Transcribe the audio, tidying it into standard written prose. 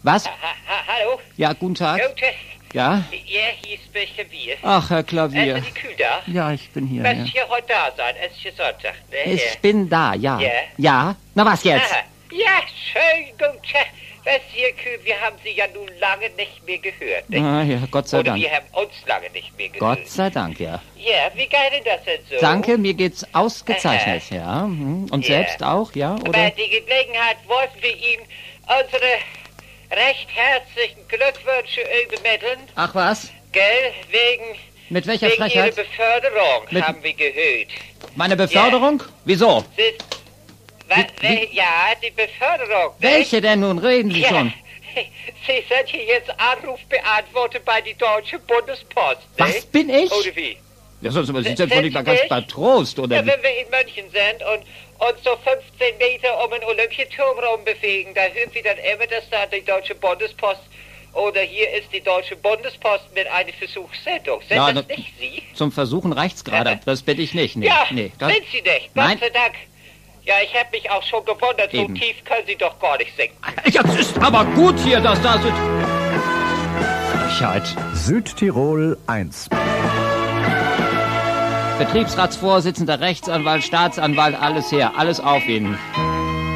Was? Hallo? Ja, guten Tag. Gute. Ja? Ja, hier ist der Klavier. Ach, Herr Klavier. Ist die Kühl da? Ja, ich bin hier. Was Ja. hier heute da sein? Es ist hier Sonntag, ne? Ich bin da, ja. Ja? Ja? Na, was jetzt? Aha. Ja, schön, gut. Was hier, Kühl, wir haben Sie ja nun lange nicht mehr gehört, ne? Ah, ja, Gott sei Oder Dank. wir haben uns lange nicht mehr gehört. Gott sei Dank, ja. Ja, wie geht denn das denn so? Danke, mir geht's ausgezeichnet, ja. Und Ja. selbst auch, ja, oder? Bei der Gelegenheit wollten wir Ihnen unsere recht herzlichen Glückwünsche übermitteln. Ach was? Gell, wegen Mit welcher Ihrer Frechheit? Beförderung Mit- haben wir gehört. Meine Beförderung? Wieso? Ja, die Beförderung. ne? Welche denn nun? Reden Sie Ja, schon. Sie sind hier jetzt Anrufbeantworter bei die Deutsche Bundespost. Ne? Was bin ich? Oder wie? Ja, sonst aber Sie Sind sind wohl Sie nicht mal ganz nicht? bei Trost, oder Ja, wie? wenn wir in München sind und so 15 Meter um den Olympiaturm rumbewegen, da hören wir dann immer, dass da die Deutsche Bundespost oder hier ist die Deutsche Bundespost mit einer Versuchssendung. Sind Ja, das na- nicht Sie? Zum Versuchen reicht's gerade. Das bin ich nicht. Nee, Ja, nee. Das, sind Sie nicht. Nein. Gott sei Dank. Ja, ich habe mich auch schon gewundert, Eben. so tief können Sie doch gar nicht singen. Jetzt ist aber gut hier, dass da so... Frechheit. Südtirol 1. Betriebsratsvorsitzender, Rechtsanwalt, Staatsanwalt, alles her. Alles auf Ihnen.